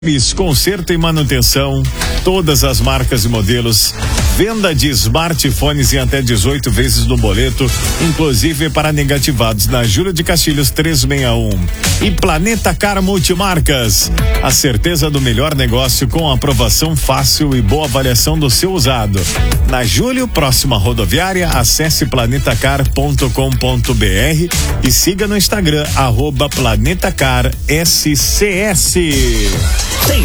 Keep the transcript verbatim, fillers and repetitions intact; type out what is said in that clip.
Conserto e manutenção, todas as marcas e modelos, venda de smartphones em até dezoito vezes no boleto, inclusive para negativados, na Júlio de Castilhos trezentos e sessenta e um. E Planeta Car Multimarcas, a certeza do melhor negócio com aprovação fácil e boa avaliação do seu usado. Na Júlio, próxima rodoviária, acesse planetacar ponto com ponto br e siga no Instagram, arroba Planetacar S C S.